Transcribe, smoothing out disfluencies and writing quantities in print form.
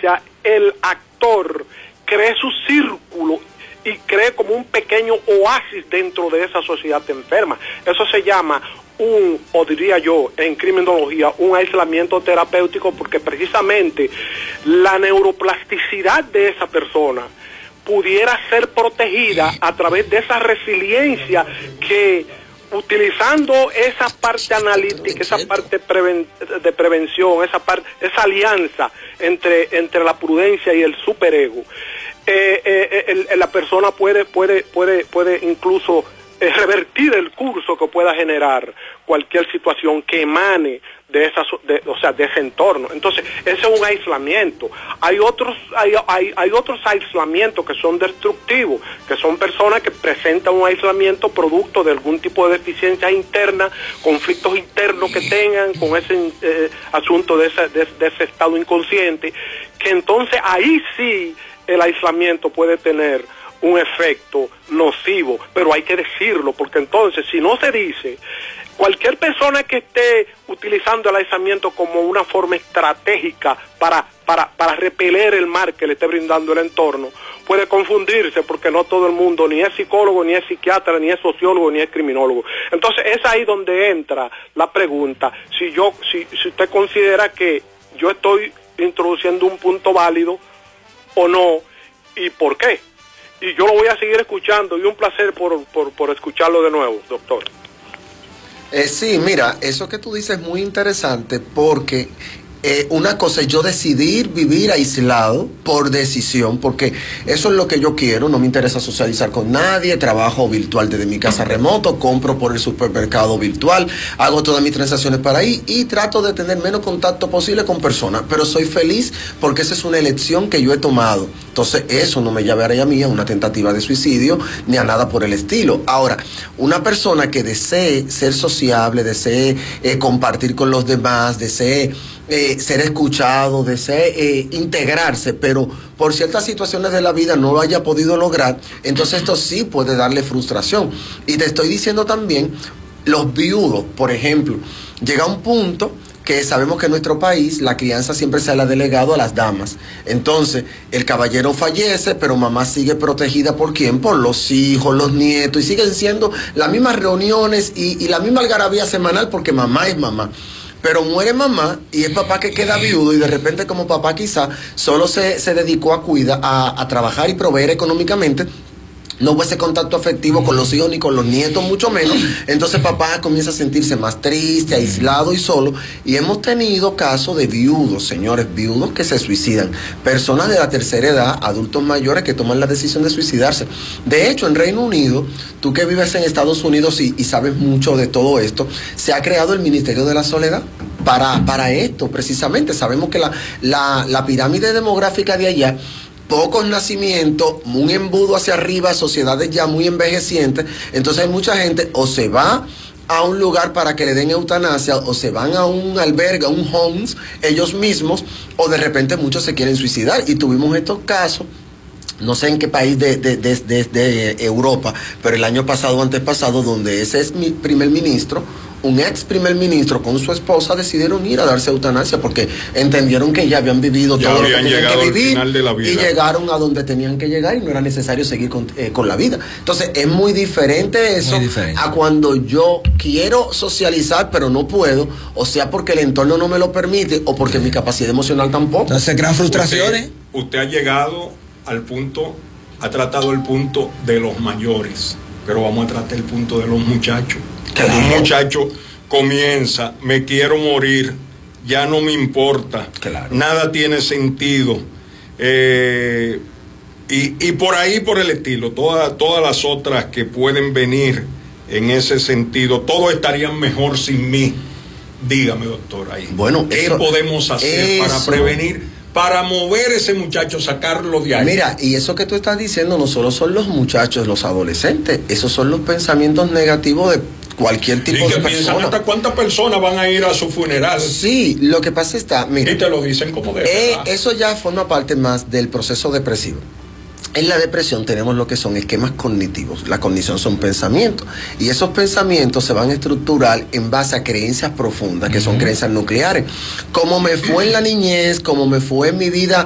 consecuencia el actor cree su círculo y cree como un pequeño oasis dentro de esa sociedad enferma. Eso se llama o diría yo en criminología, un aislamiento terapéutico, porque precisamente la neuroplasticidad de esa persona pudiera ser protegida a través de esa resiliencia que, utilizando esa parte analítica, esa parte de prevención, esa alianza entre la prudencia y el superego, la persona puede incluso revertir el curso que pueda generar cualquier situación que emane de ese entorno. Entonces, ese es un aislamiento. Hay otros aislamientos que son destructivos, que son personas que presentan un aislamiento producto de algún tipo de deficiencia interna, conflictos internos que tengan con ese asunto de ese estado inconsciente, que entonces ahí sí el aislamiento puede tener un efecto nocivo, pero hay que decirlo, porque entonces si no se dice, cualquier persona que esté utilizando el aislamiento como una forma estratégica para repeler el mal que le esté brindando el entorno, puede confundirse, porque no todo el mundo ni es psicólogo, ni es psiquiatra, ni es sociólogo, ni es criminólogo. Entonces es ahí donde entra la pregunta, si usted considera que yo estoy introduciendo un punto válido o no, y por qué. Y yo lo voy a seguir escuchando, y un placer por escucharlo de nuevo, doctor. Sí, mira, eso que tú dices es muy interesante, porque una cosa es yo decidir vivir aislado por decisión, porque eso es lo que yo quiero, no me interesa socializar con nadie, trabajo virtual desde mi casa remoto, compro por el supermercado virtual, hago todas mis transacciones para ahí y trato de tener menos contacto posible con personas, pero soy feliz porque esa es una elección que yo he tomado. Entonces eso no me llevaría a mí a una tentativa de suicidio ni a nada por el estilo. Ahora, una persona que desee ser sociable, desee compartir con los demás, desee ser escuchado, desee integrarse, pero por ciertas situaciones de la vida no lo haya podido lograr, entonces esto sí puede darle frustración. Y te estoy diciendo también, los viudos, por ejemplo, llega un punto que sabemos que en nuestro país la crianza siempre se la ha delegado a las damas. Entonces, el caballero fallece, pero mamá sigue protegida ¿por quién? Por los hijos, los nietos, y siguen siendo las mismas reuniones y la misma algarabía semanal, porque mamá es mamá. Pero muere mamá y es papá que queda viudo, y de repente, como papá quizá solo se dedicó a trabajar y proveer económicamente, no hubo ese contacto afectivo con los hijos ni con los nietos, mucho menos. Entonces papá comienza a sentirse más triste, aislado y solo. Y hemos tenido casos de viudos, señores, viudos que se suicidan. Personas de la tercera edad, adultos mayores que toman la decisión de suicidarse. De hecho, en Reino Unido, tú que vives en Estados Unidos y sabes mucho de todo esto, se ha creado el Ministerio de la Soledad para esto, precisamente. Sabemos que la pirámide demográfica de allá, pocos nacimientos, un embudo hacia arriba, sociedades ya muy envejecientes. Entonces hay mucha gente o se va a un lugar para que le den eutanasia, o se van a un albergue, a un homes, ellos mismos, o de repente muchos se quieren suicidar. Y tuvimos estos casos, no sé en qué país de Europa, pero el año pasado o antepasado, donde ese es mi primer ministro, un ex primer ministro con su esposa decidieron ir a darse eutanasia porque entendieron que ya habían vivido todo lo que tenían que vivir y llegaron a donde tenían que llegar y no era necesario seguir con la vida. Entonces es muy diferente eso a cuando yo quiero socializar pero no puedo, o sea porque el entorno no me lo permite o porque mi capacidad emocional tampoco. Entonces crean frustraciones. Usted ha llegado al punto, ha tratado el punto de los mayores, pero vamos a tratar el punto de los muchachos. Claro. Un muchacho comienza, me quiero morir, ya no me importa, claro, nada tiene sentido, y por ahí por el estilo, todas las otras que pueden venir en ese sentido, todos estarían mejor sin mí. Dígame, doctor, ahí. Bueno, ¿qué podemos hacer para prevenir? Para mover ese muchacho, sacarlo de ahí. Mira, y eso que tú estás diciendo no solo son los muchachos, los adolescentes, esos son los pensamientos negativos de cualquier tipo de persona. ¿Hasta cuántas personas van a ir a su funeral? Sí, lo que pasa está, mira, y te lo dicen como de verdad. Eso ya forma parte más del proceso depresivo. En la depresión tenemos lo que son esquemas cognitivos. La cognición son pensamientos, y esos pensamientos se van a estructurar en base a creencias profundas, que son creencias nucleares. Como me fue en la niñez, como me fue en mi vida